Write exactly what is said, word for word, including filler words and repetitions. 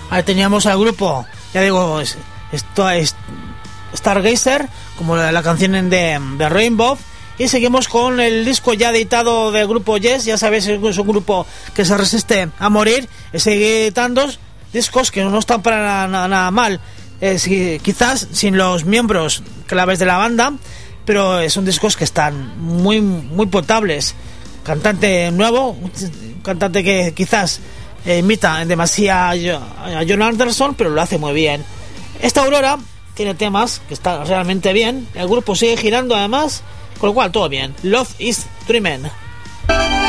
Ahí teníamos al grupo, ya digo, esto es Stargazer, como la, la canción de, de Rainbow. Y seguimos con el disco ya editado del grupo Yes. Ya sabéis, es un grupo que se resiste a morir y sigue editando discos que no están para nada, nada, nada mal. Eh, si, quizás sin los miembros claves de la banda, pero son discos que están muy, muy potables. Cantante nuevo, un cantante que quizás eh, imita en demasía a John Anderson, pero lo hace muy bien. Esta Aurora tiene temas que están realmente bien. El grupo sigue girando además, con lo cual todo bien. Love is Dreamin'.